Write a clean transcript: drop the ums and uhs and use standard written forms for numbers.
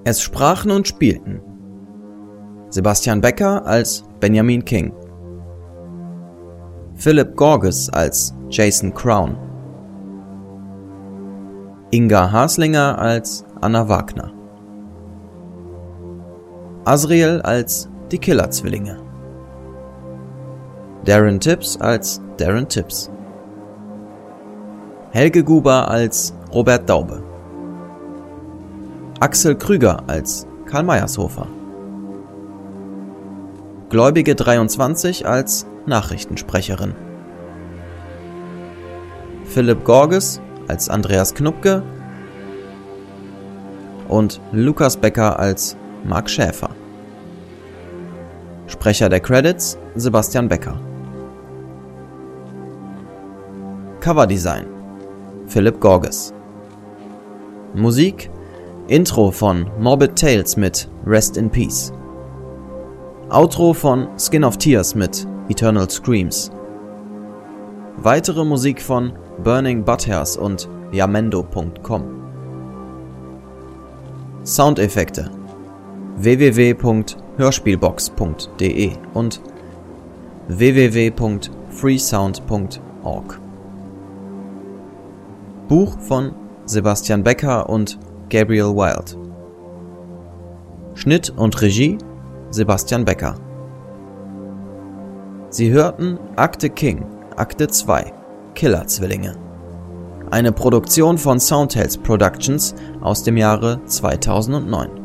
Es sprachen und spielten Sebastian Becker als Benjamin King, Philip Gorges als Jason Crown, Inga Haslinger als Anna Wagner, Asriel als die Killer-Zwillinge, Darren Tips als Darren Tips, Helge Guber als Robert Daube, Axel Krüger als Karl Meyershofer, Gläubige 23 als Nachrichtensprecherin, Philipp Gorges als Andreas Knupke und Lukas Becker als Mark Schäfer. Sprecher der Credits Sebastian Becker. Coverdesign Philipp Gorges. Musik Intro von Morbid Tales mit Rest in Peace. Outro von Skin of Tears mit Eternal Screams. Weitere Musik von Burning Butthairs und Yamendo.com. Soundeffekte www.hörspielbox.de und www.freesound.org. Buch von Sebastian Becker und Gabriel Wild. Schnitt und Regie Sebastian Becker. Sie hörten Akte King, Akte 2, Killer-Zwillinge. Eine Produktion von Soundtales Productions aus dem Jahre 2009.